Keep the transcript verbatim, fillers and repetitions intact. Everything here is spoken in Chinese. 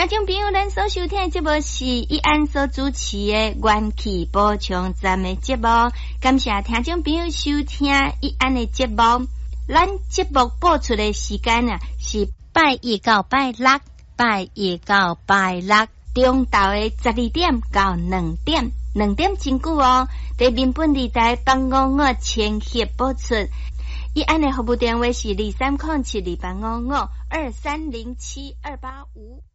听众朋友，咱所收听的节目是一安所主持的元气补充站的节目，感谢听众朋友收听一安的节目。咱节目播出的时间啊，是拜一到拜六，拜一到拜六中昼的十二点到两点，两点真久哦。在民本地台八五五千赫播出。一安的服务电话是二三零七二八五五二三零七二八五。